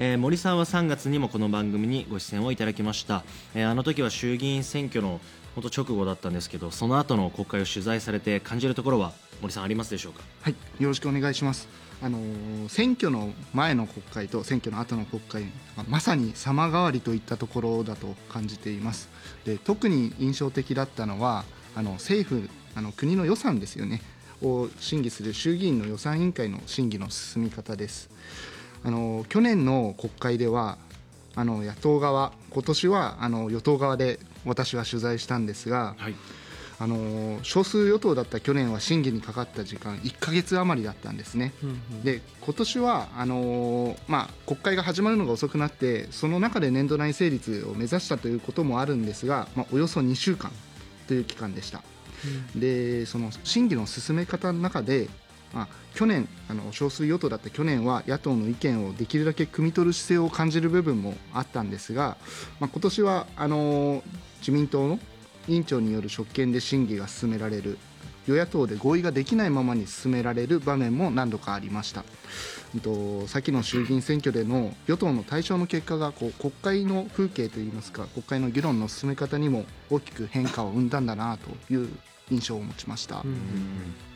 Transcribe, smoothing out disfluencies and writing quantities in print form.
森さんは3月にもこの番組にご出演をいただきました。あの時は衆議院選挙の本当直後だったんですけど、その後の国会を取材されて感じるところは森さんありますでしょうか？ はい、よろしくお願いします。選挙の前の国会と選挙の後の国会、まさに様変わりといったところだと感じています。で、特に印象的だったのは政府国の予算ですよねを審議する衆議院の予算委員会の審議の進み方です。去年の国会では野党側、今年は与党側で私は取材したんですが、 はい、 少数与党だった去年は審議にかかった時間1ヶ月余りだったんですね。で、今年は国会が始まるのが遅くなって、その中で年度内成立を目指したということもあるんですが、およそ2週間という期間でした。で、その審議の進め方の中で、去年少数与党だった去年は野党の意見をできるだけ汲み取る姿勢を感じる部分もあったんですが、今年は自民党の委員長による職権で審議が進められる、与野党で合意ができないままに進められる場面も何度かありました。先の衆議院選挙での与党の大勝の結果が国会の風景といいますか、国会の議論の進め方にも大きく変化を生んだんだなという印象を持ちました。